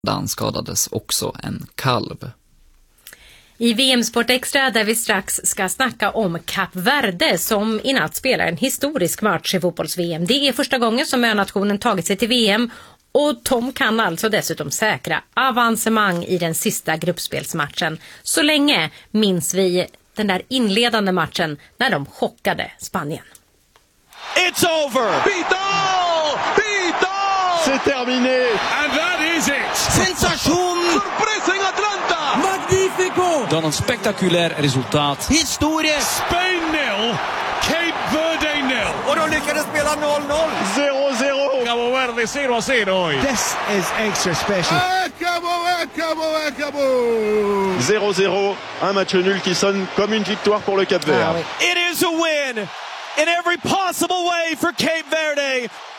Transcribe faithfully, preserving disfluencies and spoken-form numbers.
Dan skadades också en kalv. I V M-sport extra där vi strax ska snacka om Kap Verde som i natt spelar en historisk match i fotbolls-V M. Det är första gången som önationen tagit sig till V M och de kan alltså dessutom säkra avancemang i den sista gruppspelsmatchen. Så länge minns vi den där inledande matchen när de chockade Spanien. It's over! Vidal! Vidal! C'est terminé! And that is it! Sensation! Sorpresa in Atlanta! Magnifico! Dan een spectaculair resultaat. Historie! Spain nil, Cape Verde nil. Och de lyckades spela noll noll. zéro zéro! Cabo Verde zero a zero. This is extra special. Acabou, acabou, acabou! zéro zéro, un match nul qui sonne comme une victoire pour le Cap Vert. Ah, oui. It is a win in every possible way for Cape Verde.